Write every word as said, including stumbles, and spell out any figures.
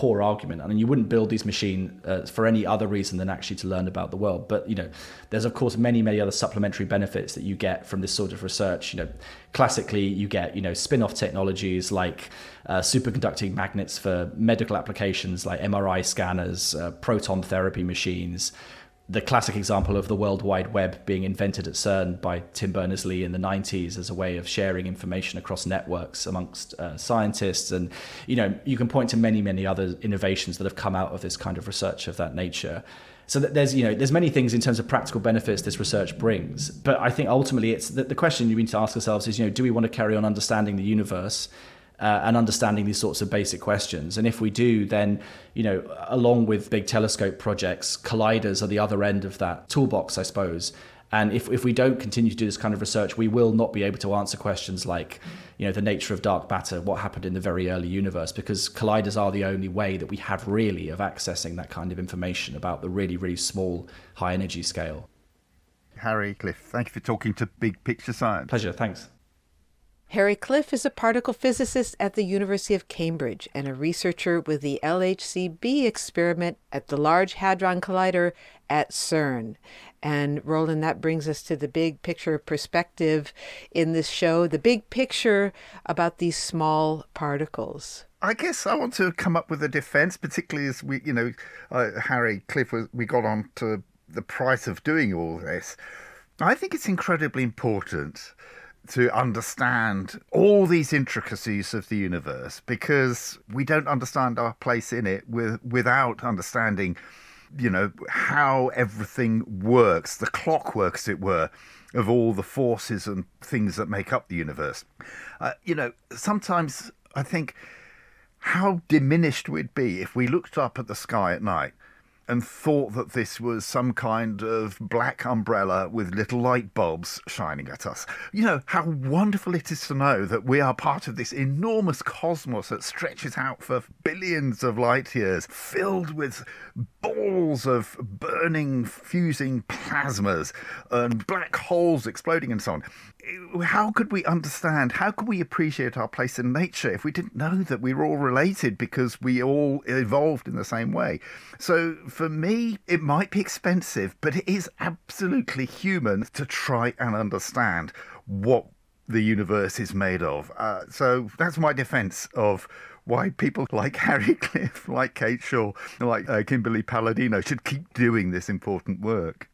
core argument. I mean, you wouldn't build these machines uh, for any other reason than actually to learn about the world. But, you know, there's, of course, many, many other supplementary benefits that you get from this sort of research. You know, classically, you get, you know, spin-off technologies like uh, superconducting magnets for medical applications like M R I scanners, uh, proton therapy machines. The classic example of the World Wide Web being invented at CERN by Tim Berners-Lee in the nineties as a way of sharing information across networks amongst uh, scientists. And, you know, you can point to many, many other innovations that have come out of this kind of research of that nature. So that there's, you know, there's many things in terms of practical benefits this research brings. But I think ultimately it's the, the question you need to ask ourselves is, you know, do we want to carry on understanding the universe Uh, and understanding these sorts of basic questions? And if we do, then, you know, along with big telescope projects, colliders are the other end of that toolbox, I suppose. And if, if we don't continue to do this kind of research, we will not be able to answer questions like, you know, the nature of dark matter, what happened in the very early universe, because colliders are the only way that we have really of accessing that kind of information about the really, really small, high energy scale. Harry Cliff, thank you for talking to Big Picture Science. Pleasure, thanks. Harry Cliff is a particle physicist at the University of Cambridge and a researcher with the L H C B experiment at the Large Hadron Collider at CERN. And Roland, that brings us to the big picture perspective in this show, the big picture about these small particles. I guess I want to come up with a defense, particularly as we, you know, uh, Harry Cliff, was, we got on to the price of doing all this. I think it's incredibly important to understand all these intricacies of the universe, because we don't understand our place in it with, without understanding, you know, how everything works, the clockwork, as it were, of all the forces and things that make up the universe. Uh, you know, sometimes I think how diminished we'd be if we looked up at the sky at night and thought that this was some kind of black umbrella with little light bulbs shining at us. You know, how wonderful it is to know that we are part of this enormous cosmos that stretches out for billions of light years, filled with balls of burning, fusing plasmas and black holes exploding and so on. How could we understand, how could we appreciate our place in nature if we didn't know that we were all related because we all evolved in the same way? So for me, it might be expensive, but it is absolutely human to try and understand what the universe is made of. Uh, so that's my defense of why people like Harry Cliff, like Kate Shaw, like uh, Kimberly Palladino should keep doing this important work.